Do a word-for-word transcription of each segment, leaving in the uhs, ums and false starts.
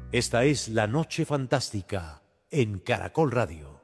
Esta es La Noche Fantástica en Caracol Radio.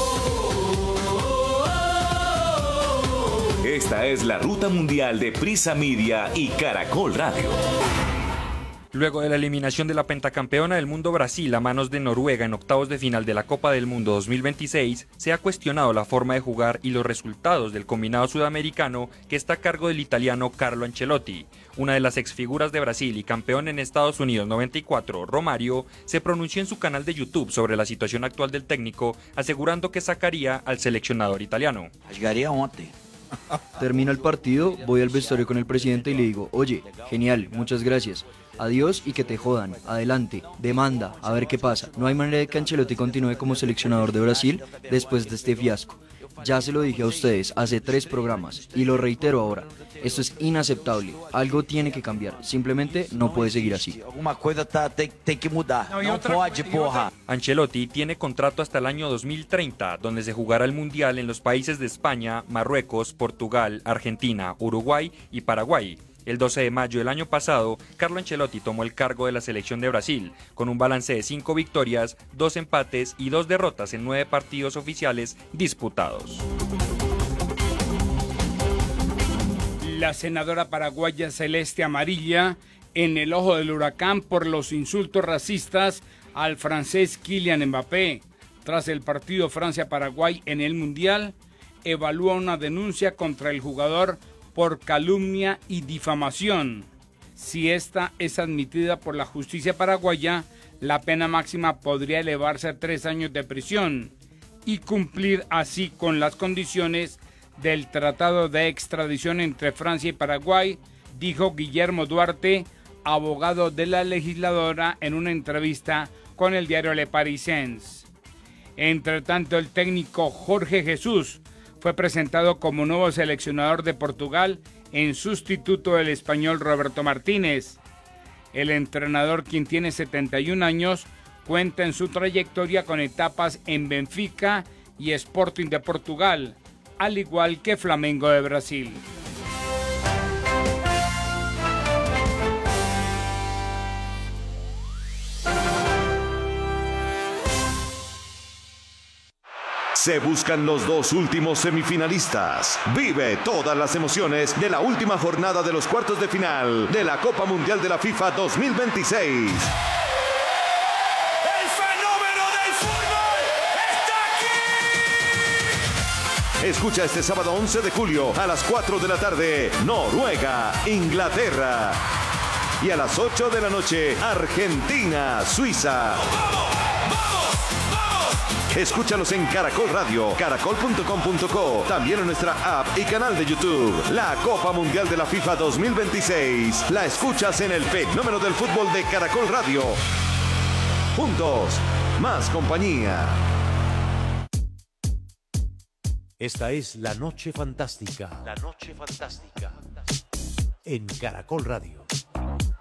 Esta es la ruta mundial de Prisa Media y Caracol Radio. Luego de la eliminación de la pentacampeona del mundo Brasil a manos de Noruega en octavos de final de la Copa del Mundo dos mil veintiséis, se ha cuestionado la forma de jugar y los resultados del combinado sudamericano que está a cargo del italiano Carlo Ancelotti. Una de las exfiguras de Brasil y campeón en Estados Unidos noventa y cuatro, Romario, se pronunció en su canal de YouTube sobre la situación actual del técnico, asegurando que sacaría al seleccionador italiano. Llegaría ontem. Termina el partido, voy al vestuario con el presidente y le digo, oye, genial, muchas gracias, adiós y que te jodan, adelante, demanda, a ver qué pasa. No hay manera de que Ancelotti continúe como seleccionador de Brasil después de este fiasco. Ya se lo dije a ustedes hace tres programas y lo reitero ahora, esto es inaceptable, algo tiene que cambiar, simplemente no puede seguir así. Alguma coisa tá, tem, tem que mudar, no, no pode, porra. Ancelotti tiene contrato hasta el año dos mil treinta, donde se jugará el Mundial en los países de España, Marruecos, Portugal, Argentina, Uruguay y Paraguay. El doce de mayo del año pasado, Carlo Ancelotti tomó el cargo de la selección de Brasil, con un balance de cinco victorias, dos empates y dos derrotas en nueve partidos oficiales disputados. La senadora paraguaya Celeste Amarilla en el ojo del huracán por los insultos racistas al francés Kylian Mbappé. Tras el partido Francia-Paraguay en el Mundial, evalúa una denuncia contra el jugador por calumnia y difamación. Si esta es admitida por la justicia paraguaya, la pena máxima podría elevarse a tres años de prisión y cumplir así con las condiciones del tratado de extradición entre Francia y Paraguay, dijo Guillermo Duarte, abogado de la legisladora, en una entrevista con el diario Le Parisien. Entre tanto, el técnico Jorge Jesús fue presentado como nuevo seleccionador de Portugal en sustituto del español Roberto Martínez. El entrenador, quien tiene setenta y un años, cuenta en su trayectoria con etapas en Benfica y Sporting de Portugal, al igual que Flamengo de Brasil. Se buscan los dos últimos semifinalistas. Vive todas las emociones de la última jornada de los cuartos de final de la Copa Mundial de la FIFA dos mil veintiséis. ¡El fenómeno del fútbol está aquí! Escucha este sábado once de julio a las cuatro de la tarde, Noruega, Inglaterra. Y a las ocho de la noche, Argentina, Suiza. ¡Vamos! Escúchanos en Caracol Radio, caracol punto com punto co, también en nuestra app y canal de YouTube. La Copa Mundial de la FIFA dos mil veintiséis la escuchas en el fenómeno del fútbol de Caracol Radio. Juntos, más compañía. Esta es La Noche Fantástica. La Noche Fantástica en Caracol Radio.